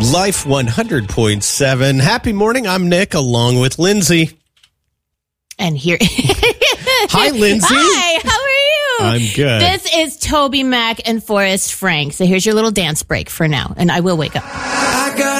Life 100.7. Happy morning. I'm Nick, along with Lindsay. And here. Hi, Lindsay. Hi, how are you? I'm good. This is Toby Mac and Forrest Frank. So here's your little dance break for now, and I will wake up.